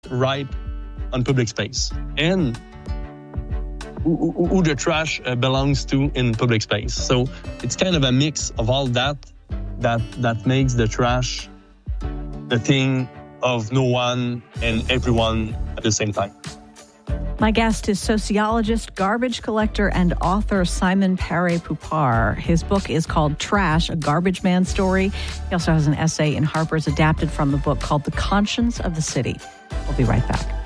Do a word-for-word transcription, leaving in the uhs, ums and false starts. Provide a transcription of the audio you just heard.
ripe on public space and who, who, who the trash uh, belongs to in public space. So it's kind of a mix of all that that that makes the trash the thing of no one and everyone at the same time. My guest is sociologist, garbage collector, and author Simon Paré-Poupart. His book is called Trash, A Garbage Man Story. He also has an essay in Harper's adapted from the book called The Conscience of the City. We'll be right back.